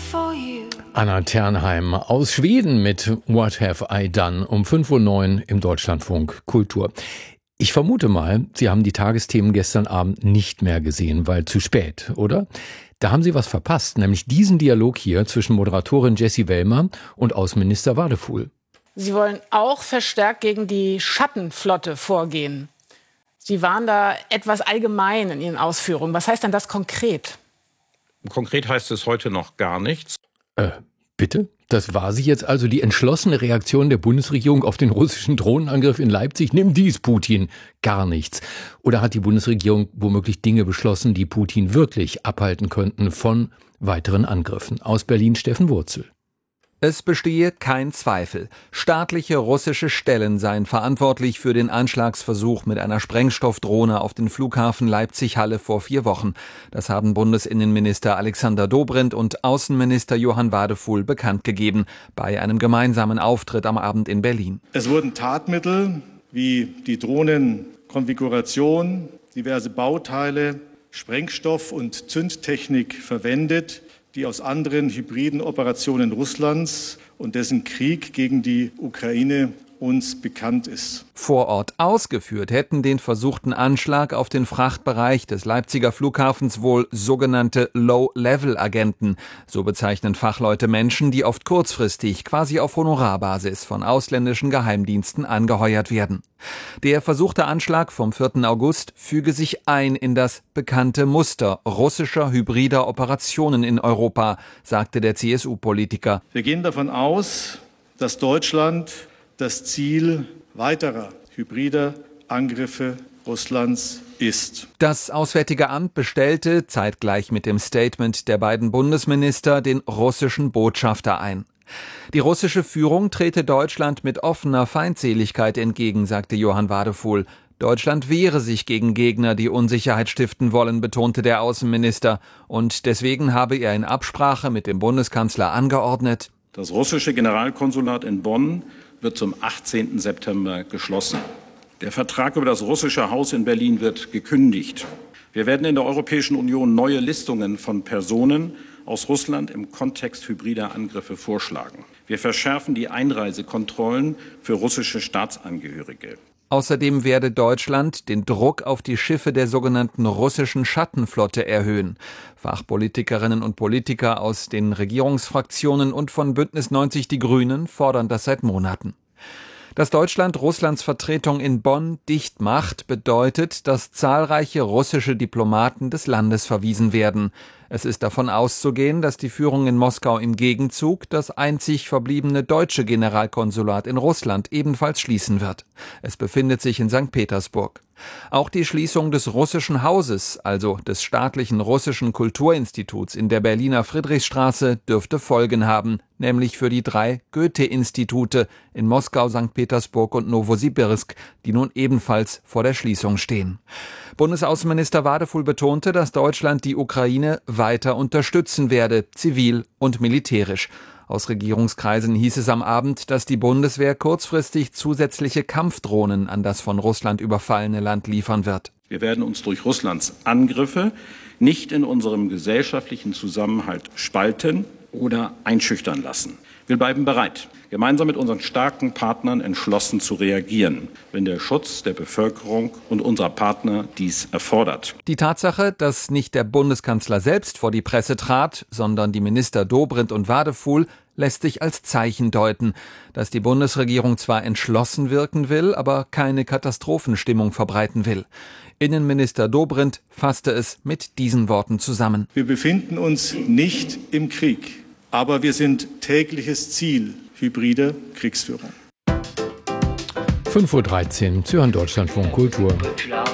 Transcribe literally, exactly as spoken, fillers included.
for you. Anna Ternheim aus Schweden mit What Have I Done um fünf Uhr neun im Deutschlandfunk Kultur. Ich vermute mal, Sie haben die Tagesthemen gestern Abend nicht mehr gesehen, weil zu spät, oder? Da haben Sie was verpasst, nämlich diesen Dialog hier zwischen Moderatorin Jessie Wellmer und Außenminister Wadefuhl. Sie wollen auch verstärkt gegen die Schattenflotte vorgehen. Sie waren da etwas allgemein in Ihren Ausführungen. Was heißt denn das konkret? Konkret heißt es heute noch gar nichts. Äh, bitte? Das war sie jetzt also, die entschlossene Reaktion der Bundesregierung auf den russischen Drohnenangriff in Leipzig? Nimm dies, Putin. Gar nichts. Oder hat die Bundesregierung womöglich Dinge beschlossen, die Putin wirklich abhalten könnten von weiteren Angriffen? Aus Berlin Steffen Wurzel. Es bestehe kein Zweifel. Staatliche russische Stellen seien verantwortlich für den Anschlagsversuch mit einer Sprengstoffdrohne auf den Flughafen Leipzig-Halle vor vier Wochen. Das haben Bundesinnenminister Alexander Dobrindt und Außenminister Johann Wadefuhl bekannt gegeben bei einem gemeinsamen Auftritt am Abend in Berlin. Es wurden Tatmittel wie die Drohnenkonfiguration, diverse Bauteile, Sprengstoff und Zündtechnik verwendet, die aus anderen hybriden Operationen Russlands und dessen Krieg gegen die Ukraine uns bekannt ist. Vor Ort ausgeführt hätten den versuchten Anschlag auf den Frachtbereich des Leipziger Flughafens wohl sogenannte Low-Level-Agenten. So bezeichnen Fachleute Menschen, die oft kurzfristig, quasi auf Honorarbasis von ausländischen Geheimdiensten angeheuert werden. Der versuchte Anschlag vom vierten August füge sich ein in das bekannte Muster russischer hybrider Operationen in Europa, sagte der C S U-Politiker. Wir gehen davon aus, dass Deutschland das Ziel weiterer hybrider Angriffe Russlands ist. Das Auswärtige Amt bestellte, zeitgleich mit dem Statement der beiden Bundesminister, den russischen Botschafter ein. Die russische Führung trete Deutschland mit offener Feindseligkeit entgegen, sagte Johann Wadefuhl. Deutschland wehre sich gegen Gegner, die Unsicherheit stiften wollen, betonte der Außenminister. Und deswegen habe er in Absprache mit dem Bundeskanzler angeordnet: Das russische Generalkonsulat in Bonn wird zum achtzehnten September geschlossen. Der Vertrag über das russische Haus in Berlin wird gekündigt. Wir werden in der Europäischen Union neue Listungen von Personen aus Russland im Kontext hybrider Angriffe vorschlagen. Wir verschärfen die Einreisekontrollen für russische Staatsangehörige. Außerdem werde Deutschland den Druck auf die Schiffe der sogenannten russischen Schattenflotte erhöhen. Fachpolitikerinnen und Politiker aus den Regierungsfraktionen und von Bündnis neunzig Die Grünen fordern das seit Monaten. Dass Deutschland Russlands Vertretung in Bonn dicht macht, bedeutet, dass zahlreiche russische Diplomaten des Landes verwiesen werden. Es ist davon auszugehen, dass die Führung in Moskau im Gegenzug das einzig verbliebene deutsche Generalkonsulat in Russland ebenfalls schließen wird. Es befindet sich in Sankt Petersburg. Auch die Schließung des russischen Hauses, also des staatlichen russischen Kulturinstituts in der Berliner Friedrichstraße, dürfte Folgen haben, nämlich für die drei Goethe-Institute in Moskau, Sankt Petersburg und Nowosibirsk, die nun ebenfalls vor der Schließung stehen. Bundesaußenminister Wadefuhl betonte, dass Deutschland die Ukraine weiter unterstützen werde, zivil und militärisch. Aus Regierungskreisen hieß es am Abend, dass die Bundeswehr kurzfristig zusätzliche Kampfdrohnen an das von Russland überfallene Land liefern wird. Wir werden uns durch Russlands Angriffe nicht in unserem gesellschaftlichen Zusammenhalt spalten oder einschüchtern lassen. Wir bleiben bereit, gemeinsam mit unseren starken Partnern entschlossen zu reagieren, wenn der Schutz der Bevölkerung und unserer Partner dies erfordert. Die Tatsache, dass nicht der Bundeskanzler selbst vor die Presse trat, sondern die Minister Dobrindt und Wadefuhl, lässt sich als Zeichen deuten, dass die Bundesregierung zwar entschlossen wirken will, aber keine Katastrophenstimmung verbreiten will. Innenminister Dobrindt fasste es mit diesen Worten zusammen. Wir befinden uns nicht im Krieg, aber wir sind tägliches Ziel hybrider Kriegsführung. fünf Uhr dreizehn, Sie hören Deutschlandfunk Kultur.